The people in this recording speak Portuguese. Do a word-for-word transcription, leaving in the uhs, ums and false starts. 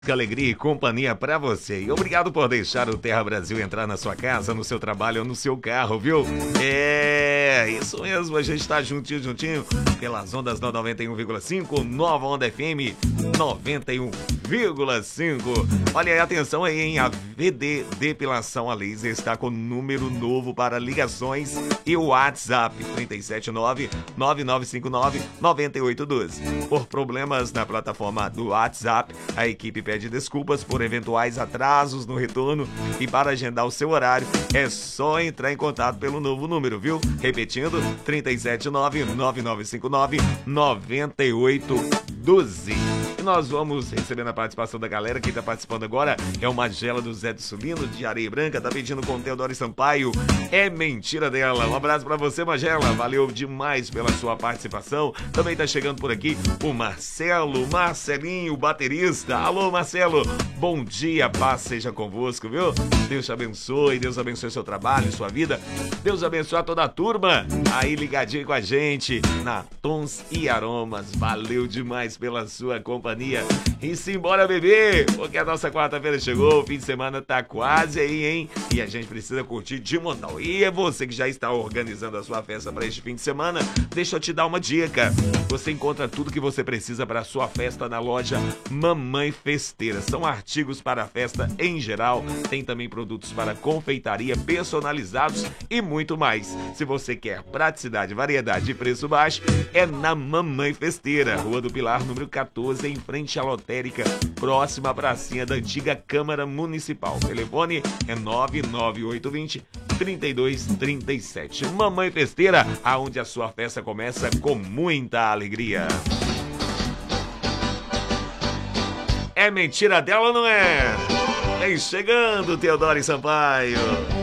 Alegria e companhia pra você. E obrigado por deixar o Terra Brasil entrar na sua casa, no seu trabalho ou no seu carro, viu? É, isso mesmo, a gente tá juntinho, juntinho, pelas ondas da noventa e um vírgula cinco, Nova Onda F M noventa e um vírgula cinco. Olha aí, atenção aí, hein? A V D Depilação a Laser está com número novo para ligações e o WhatsApp três sete nove, nove nove cinco nove, nove oito um dois. Por problemas na plataforma do WhatsApp, a equipe pede desculpas por eventuais atrasos no retorno e para agendar o seu horário é só entrar em contato pelo novo número, viu? Repetindo, três sete nove, nove nove cinco nove, nove oito um dois. E nós vamos recebendo a participação da galera. Quem tá participando agora é o Magela do Zé do Sulino, de Areia Branca, tá pedindo com o Teodoro Sampaio. É mentira dela. Um abraço pra você, Magela. Valeu demais pela sua participação. Também tá chegando por aqui o Marcelo, Marcelinho, baterista. Alô, Marcelo. Bom dia, paz seja convosco, viu? Deus te abençoe, Deus abençoe seu trabalho, sua vida. Deus abençoe a toda a turma aí ligadinho com a gente na Tons e Aromas. Valeu demais pela sua companhia. E simbora beber, porque a nossa quarta-feira chegou, o fim de semana tá quase aí, hein? E a gente precisa curtir de montão. E é você que já está organizando a sua festa para este fim de semana, deixa eu te dar uma dica. Você encontra tudo que você precisa para a sua festa na loja Mamãe Festeira. São artigos para a festa em geral, tem também produtos para confeitaria personalizados e muito mais. Se você quer praticidade, variedade e preço baixo, é na Mamãe Festeira, Rua do Pilar, número quatorze, em frente à lotérica, próxima à pracinha da antiga Câmara Municipal. O telefone é nove nove oito dois zero, três dois três sete. Mamãe Festeira, aonde a sua festa começa com muita alegria. É mentira dela ou não é? Vem chegando, Teodoro Sampaio.